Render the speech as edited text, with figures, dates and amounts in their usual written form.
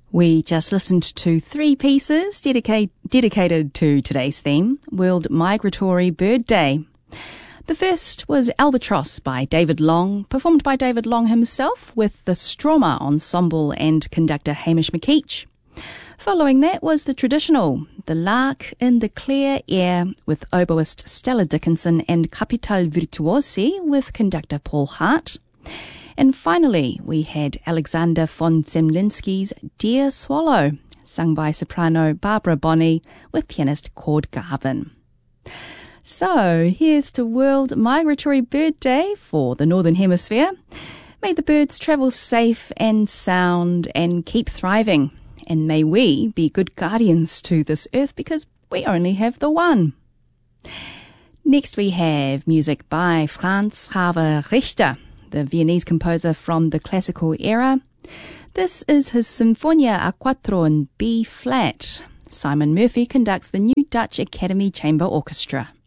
We just listened to three pieces dedicated to today's theme, World Migratory Bird Day. The first was Albatross by David Long, performed by David Long himself with the Stroma Ensemble and conductor Hamish McKeach. Following that was the traditional, The Lark in the Clear Air with oboist Stella Dickinson and Capital Virtuosi with conductor Paul Hart. And finally, we had Alexander von Zemlinsky's Dear Swallow, sung by soprano Barbara Bonney with pianist Cord Garvin. So, here's to World Migratory Bird Day for the Northern Hemisphere. May the birds travel safe and sound and keep thriving. And may we be good guardians to this earth because we only have the one. Next we have music by Franz Xaver Richter, the Viennese composer from the classical era. This is his Sinfonia a Quattro in B-flat. Simon Murphy conducts the New Dutch Academy Chamber Orchestra.